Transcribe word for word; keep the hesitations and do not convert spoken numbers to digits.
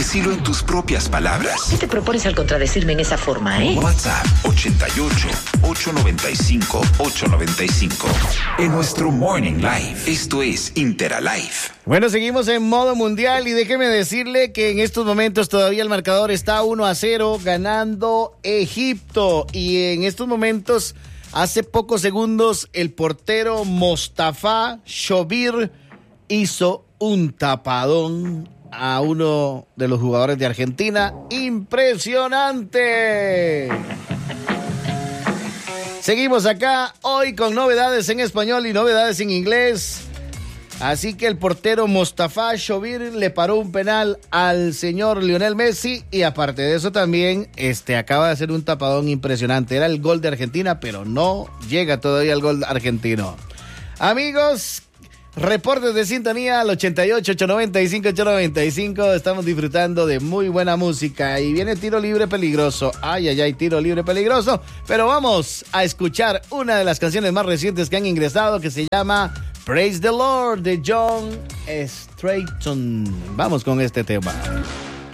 Decilo en tus propias palabras. ¿Qué te propones al contradecirme en esa forma, eh? WhatsApp ochenta y ocho, ochocientos noventa y cinco, ochocientos noventa y cinco. En nuestro Morning Live. Esto es Interalive. Bueno, seguimos en modo mundial y déjeme decirle que en estos momentos todavía el marcador está uno a cero ganando Egipto. Y en estos momentos, hace pocos segundos, el portero Mostafa Shobir hizo un tapadón a uno de los jugadores de Argentina. ¡Impresionante! Seguimos acá hoy con novedades en español y novedades en inglés. Así que el portero Mostafa Shobir le paró un penal al señor Lionel Messi y aparte de eso también este acaba de hacer un tapadón impresionante. Era el gol de Argentina, pero no llega todavía el gol argentino. Amigos, reportes de sintonía al ochenta y ocho, ochocientos noventa y cinco, ochocientos noventa y cinco. Estamos disfrutando de muy buena música y viene tiro libre peligroso. Ay, ay, ay, tiro libre peligroso. Pero vamos a escuchar una de las canciones más recientes que han ingresado que se llama Praise the Lord de John Strayton. Vamos con este tema.